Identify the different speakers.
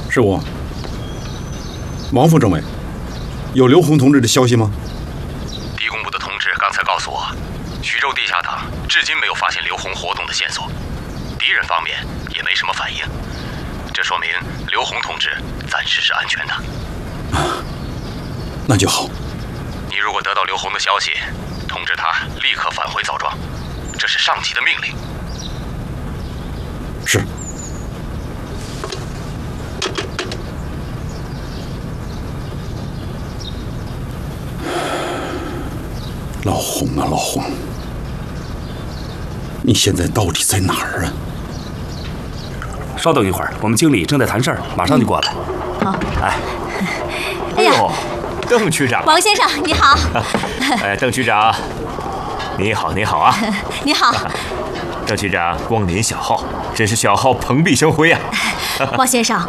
Speaker 1: 是我，王副政委，有刘洪同志的消息吗？
Speaker 2: 敌工部的同志刚才告诉我，徐州地下党至今没有发现刘洪活动的线索，敌人方面也没什么反应，这说明刘洪同志暂时是安全的。
Speaker 1: 那就好。
Speaker 2: 你如果得到刘洪的消息，通知他立刻返回枣庄，这是上级的命令。
Speaker 1: 是。老洪啊，老洪，你现在到底在哪儿啊？
Speaker 3: 稍等一会儿，我们经理正在谈事儿，马上就过来。
Speaker 4: 好。
Speaker 5: 哎呦，邓区长，
Speaker 4: 王先生你好。
Speaker 5: 哎，邓区长，你好，你好啊。
Speaker 4: 你好。
Speaker 5: 邓区长光临小号，真是小号蓬荜生辉啊。
Speaker 4: 王先生，